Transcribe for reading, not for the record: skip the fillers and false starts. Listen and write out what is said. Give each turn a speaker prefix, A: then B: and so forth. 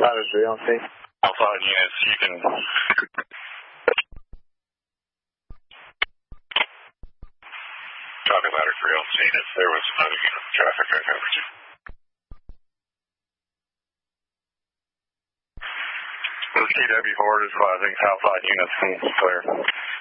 A: Ladder 3 on scene.
B: Alpha units, you can... Copy Ladder 3 on scene. If there was another unit of traffic, I'd cover you. The TW forward is advising Southside units can clear.